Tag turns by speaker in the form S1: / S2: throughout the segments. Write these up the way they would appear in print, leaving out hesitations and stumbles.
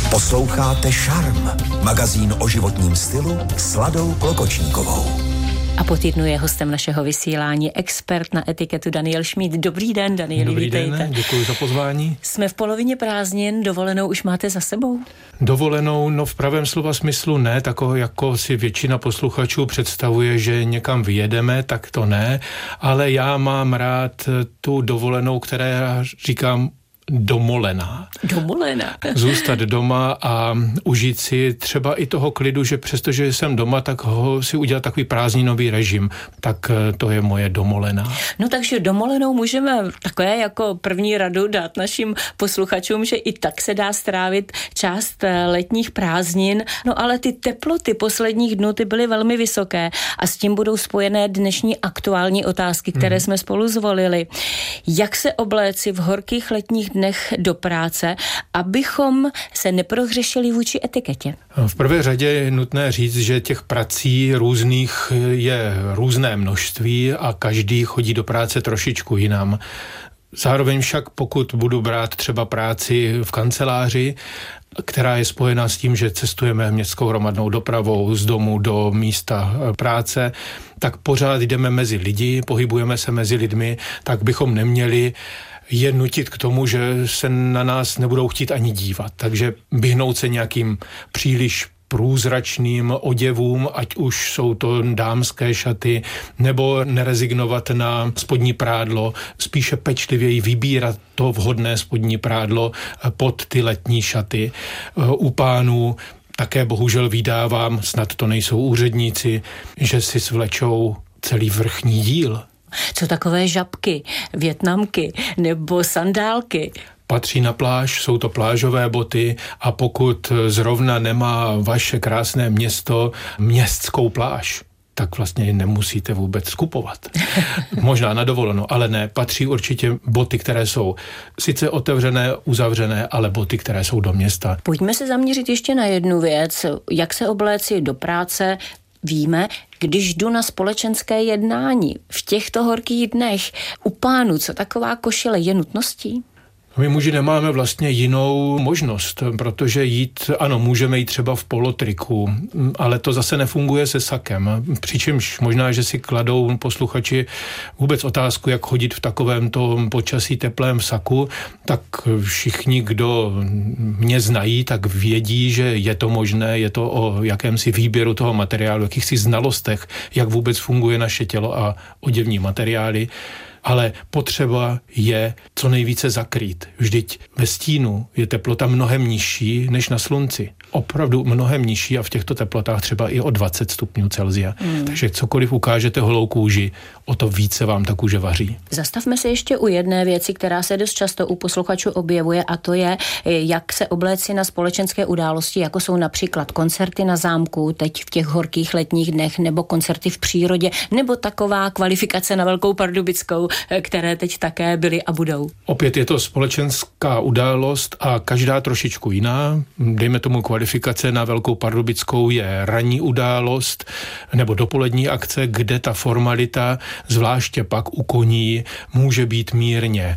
S1: Posloucháte Šarm, magazín o životním stylu s Ladou Klokočníkovou.
S2: A po týdnu je hostem našeho vysílání expert na etiketu Daniel Šmíd. Dobrý den, Danieli,
S3: Dobrý
S2: vítejte.
S3: Den, děkuji za pozvání.
S2: Jsme v polovině prázdnin, dovolenou už máte za sebou?
S3: Dovolenou, no v pravém slova smyslu ne, tako jako si většina posluchačů představuje, že někam vyjedeme, tak to ne, ale já mám rád tu dovolenou, která říkám domolená.
S2: Domolená.
S3: Zůstat doma a užít si třeba i toho klidu, že přestože jsem doma, tak ho si udělat takový prázdninový režim. Tak to je moje domolená.
S2: No takže domolenou můžeme takové jako první radu dát našim posluchačům, že i tak se dá strávit část letních prázdnin. No ale ty teploty posledních dnů ty byly velmi vysoké a s tím budou spojené dnešní aktuální otázky, které jsme spolu zvolili. Jak se obléci v horkých letních dnech do práce, abychom se neprohřešili vůči etiketě?
S3: V prvé řadě je nutné říct, že těch prací různých je různé množství a každý chodí do práce trošičku jinam. Zároveň však, pokud budu brát třeba práci v kanceláři, která je spojená s tím, že cestujeme městskou hromadnou dopravou z domu do místa práce, tak pořád jdeme mezi lidi, pohybujeme se mezi lidmi, tak bychom neměli je nutit k tomu, že se na nás nebudou chtít ani dívat. Takže vyhnout se nějakým příliš průzračným oděvům, ať už jsou to dámské šaty, nebo nerezignovat na spodní prádlo, spíše pečlivěji vybírat to vhodné spodní prádlo pod ty letní šaty. U pánů také bohužel vydávám, snad to nejsou úředníci, že si svlečou celý vrchní díl.
S2: Co takové žabky, vietnamky nebo sandálky?
S3: Patří na pláž, jsou to plážové boty a pokud zrovna nemá vaše krásné město městskou pláž, tak vlastně nemusíte vůbec skupovat. Možná na dovolenou, ale ne. Patří určitě boty, které jsou sice otevřené, uzavřené, ale boty, které jsou do města.
S2: Pojďme se zaměřit ještě na jednu věc. Jak se obléci do práce? Víme, když jdu na společenské jednání v těchto horkých dnech u pánů, co taková košile je nutností?
S3: My muži nemáme vlastně jinou možnost, protože můžeme jít třeba v polotriku, ale to zase nefunguje se sakem. Přičemž možná, že si kladou posluchači vůbec otázku, jak chodit v takovémto počasí teplém saku, tak všichni, kdo mě znají, tak vědí, že je to možné, je to o jakémsi výběru toho materiálu, jakýchsi znalostech, jak vůbec funguje naše tělo a oděvní materiály. Ale potřeba je co nejvíce zakrýt. Vždyť ve stínu je teplota mnohem nižší než na slunci. Opravdu mnohem nižší a v těchto teplotách třeba i o 20 stupňů Celsia. Takže cokoliv ukážete holou kůži, o to více vám ta kůže vaří.
S2: Zastavme se ještě u jedné věci, která se dost často u posluchačů objevuje, a to je, jak se obléci na společenské události, jako jsou například koncerty na zámku, teď v těch horkých letních dnech, nebo koncerty v přírodě, nebo taková kvalifikace na Velkou Pardubickou, které teď také byly a budou.
S3: Opět je to společenská událost a každá trošičku jiná. Dejme tomu kvalifikace na Velkou Pardubickou je ranní událost nebo dopolední akce, kde ta formalita, zvláště pak u koní, může být mírně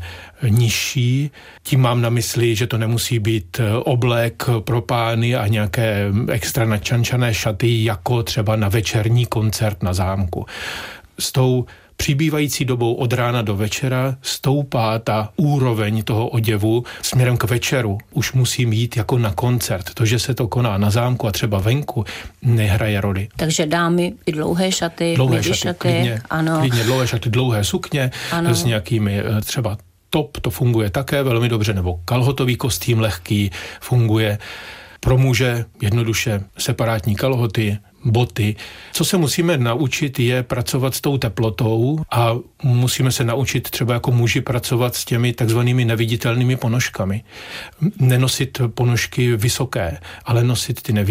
S3: nižší. Tím mám na mysli, že to nemusí být oblek pro pány a nějaké extra načančané šaty, jako třeba na večerní koncert na zámku. S tou přibývající dobou od rána do večera stoupá ta úroveň toho oděvu směrem k večeru. Už musím jít jako na koncert. To, že se to koná na zámku a třeba venku, nehraje roli.
S2: Takže dámy i dlouhé šaty,
S3: klidně dlouhé šaty, dlouhé sukně, ano. S nějakými třeba top, to funguje také velmi dobře, nebo kalhotový kostým lehký funguje. Pro muže jednoduše separátní kalhoty, boty. Co se musíme naučit, je pracovat s tou teplotou a musíme se naučit třeba jako muži pracovat s těmi takzvanými neviditelnými ponožkami. Nenosit ponožky vysoké, ale nosit ty neviditelné.